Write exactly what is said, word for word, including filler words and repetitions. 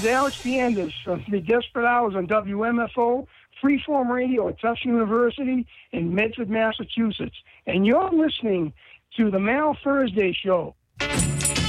is Alex D'Andes from the Desperate Hours on W M F O, Freeform Radio at Tufts University in Medford, Massachusetts. And you're listening to the Mal Thursday Show.